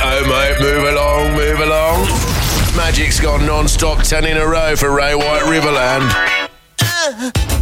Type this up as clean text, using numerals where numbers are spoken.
Right-o, mate. Move along, move along. Magic's gone non-stop 10 in a row for Ray White Riverland.